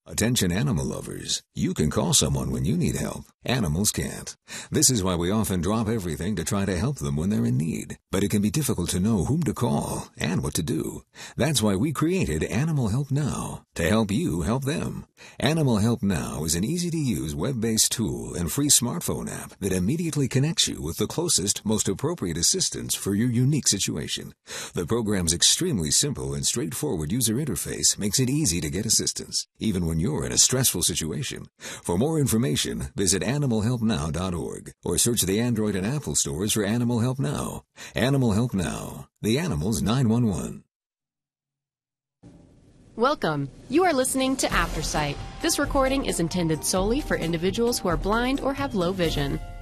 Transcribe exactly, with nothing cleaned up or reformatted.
Attention animal lovers, you can call someone when you need help. Animals can't. This is why we often drop everything to try to help them when they're in need. But it can be difficult to know whom to call and what to do. That's why we created Animal Help Now, to help you help them. Animal Help Now is an easy-to-use web-based tool and free smartphone app that immediately connects you with the closest, most appropriate assistance for your unique situation. The program's extremely simple and straightforward user interface makes it easy to get assistance, even when you're in a stressful situation. For more information, visit animal help now dot org or search the Android and Apple stores for Animal Help Now. Animal Help Now, the animal's nine one one. Welcome. You are listening to Aftersight. This recording is intended solely for individuals who are blind or have low vision.